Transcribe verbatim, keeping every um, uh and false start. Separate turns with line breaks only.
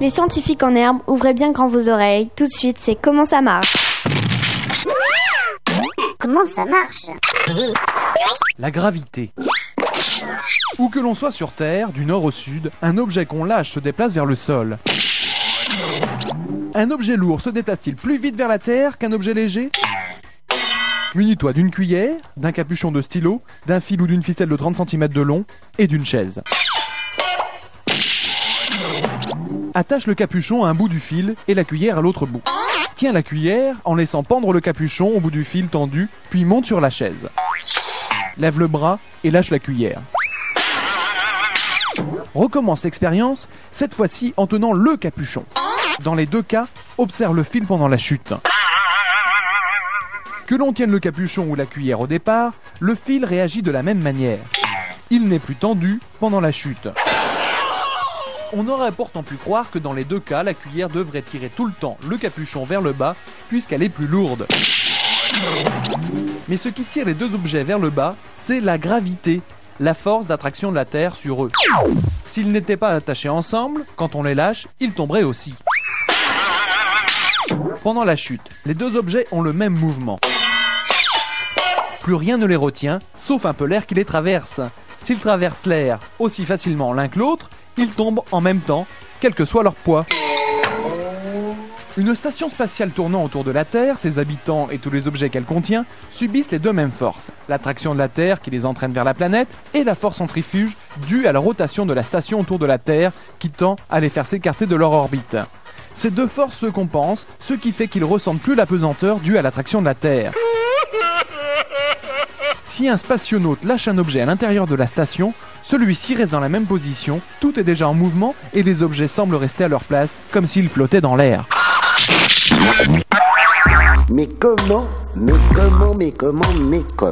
Les scientifiques en herbe, ouvrez bien grand vos oreilles. Tout de suite, c'est comment ça marche.
Comment ça marche ?
La gravité. Où que l'on soit sur Terre, du nord au sud, un objet qu'on lâche se déplace vers le sol. Un objet lourd se déplace-t-il plus vite vers la Terre qu'un objet léger ? Munis-toi d'une cuillère, d'un capuchon de stylo, d'un fil ou d'une ficelle de trente centimètres de long et d'une chaise. Attache le capuchon à un bout du fil et la cuillère à l'autre bout. Tiens la cuillère en laissant pendre le capuchon au bout du fil tendu, puis monte sur la chaise. Lève le bras et lâche la cuillère. Recommence l'expérience, cette fois-ci en tenant le capuchon. Dans les deux cas, observe le fil pendant la chute. Que l'on tienne le capuchon ou la cuillère au départ, le fil réagit de la même manière. Il n'est plus tendu pendant la chute. On aurait pourtant pu croire que dans les deux cas, la cuillère devrait tirer tout le temps le capuchon vers le bas, puisqu'elle est plus lourde. Mais ce qui tire les deux objets vers le bas, c'est la gravité, la force d'attraction de la Terre sur eux. S'ils n'étaient pas attachés ensemble, quand on les lâche, ils tomberaient aussi. Pendant la chute, les deux objets ont le même mouvement. Plus rien ne les retient, sauf un peu l'air qui les traverse. S'ils traversent l'air aussi facilement l'un que l'autre, ils tombent en même temps, quel que soit leur poids. Une station spatiale tournant autour de la Terre, ses habitants et tous les objets qu'elle contient subissent les deux mêmes forces. L'attraction de la Terre qui les entraîne vers la planète et la force centrifuge due à la rotation de la station autour de la Terre qui tend à les faire s'écarter de leur orbite. Ces deux forces se compensent, ce qui fait qu'ils ressentent plus la pesanteur due à l'attraction de la Terre. Si un spationaute lâche un objet à l'intérieur de la station, celui-ci reste dans la même position, tout est déjà en mouvement et les objets semblent rester à leur place, comme s'ils flottaient dans l'air.
Mais comment, mais comment, mais comment, mais comment